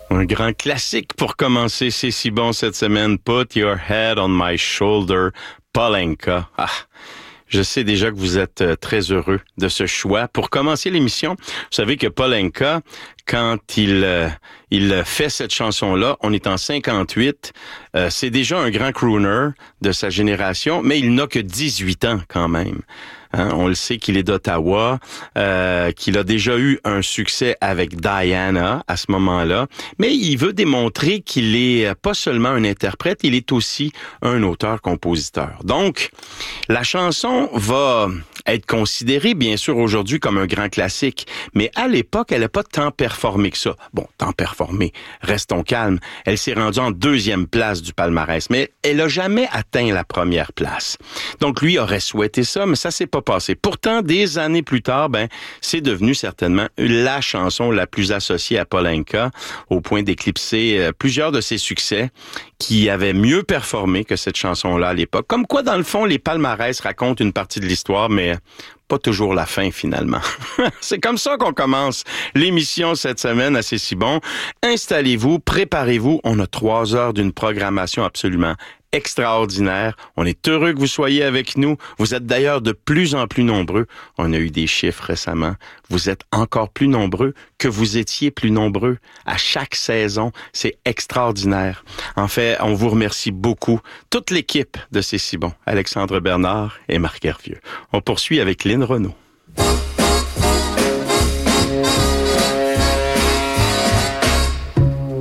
Un grand classique pour commencer, c'est si bon cette semaine. Put your head on my shoulder, Polenka. Ah, je sais déjà que vous êtes très heureux de ce choix. Pour commencer l'émission, vous savez que Polenka, quand il fait cette chanson-là, on est en 58, c'est déjà un grand crooner de sa génération, mais il n'a que 18 ans quand même. Hein, on le sait qu'il est d'Ottawa, qu'il a déjà eu un succès avec Diana à ce moment-là, mais il veut démontrer qu'il est pas seulement un interprète, il est aussi un auteur-compositeur. Donc, la chanson va être considérée, bien sûr, aujourd'hui comme un grand classique, mais à l'époque, elle n'a pas tant performé que ça. Bon, tant performé, restons calmes. Elle s'est rendue en 2e place du palmarès, mais elle n'a jamais atteint la 1re place. Donc, lui aurait souhaité ça, mais ça s'est pas passé. Pourtant, des années plus tard, c'est devenu certainement la chanson la plus associée à Polenka, au point d'éclipser plusieurs de ses succès qui avaient mieux performé que cette chanson-là à l'époque. Comme quoi, dans le fond, les palmarès racontent une partie de l'histoire, mais pas toujours la fin, finalement. C'est comme ça qu'on commence l'émission cette semaine à C'est si bon. Installez-vous, préparez-vous. On a 3 heures d'une programmation absolument extraordinaire. On est heureux que vous soyez avec nous. Vous êtes d'ailleurs de plus en plus nombreux. On a eu des chiffres récemment. Vous êtes encore plus nombreux que vous étiez plus nombreux à chaque saison. C'est extraordinaire. En fait, on vous remercie beaucoup. Toute l'équipe de C'est si bon. Alexandre Bernard et Marc Hervieux. On poursuit avec Lynn Renaud.